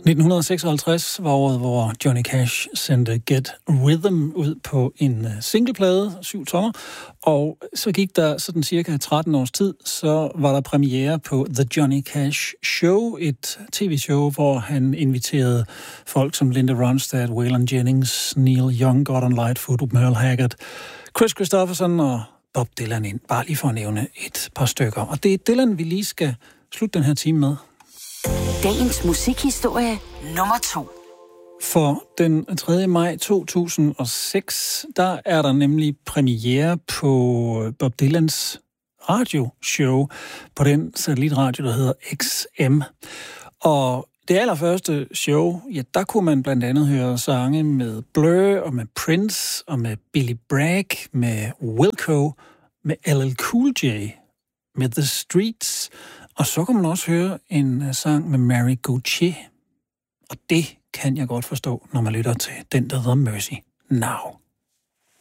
1956 var året, hvor Johnny Cash sendte Get Rhythm ud på en singleplade, 7 tommer, og så gik der sådan cirka 13 års tid, så var der premiere på The Johnny Cash Show, et tv-show, hvor han inviterede folk som Linda Ronstadt, Waylon Jennings, Neil Young, Gordon Lightfoot, Merle Haggard, Chris Christopherson og Bob Dylan ind, bare lige for at nævne et par stykker. Og det er Dylan, vi lige skal slutte den her time med. Dagens musikhistorie nummer 2. For den 3. maj 2006, der er der nemlig premiere på Bob Dylans radioshow på den satellitradio, der hedder XM. Og det allerførste show, ja, der kunne man blandt andet høre sange med Blur og med Prince og med Billy Bragg, med Wilco, med LL Cool J, med The Streets. Og så kan man også høre en sang med Mary Gauthier. Og det kan jeg godt forstå, når man lytter til den, der hedder Mercy Now.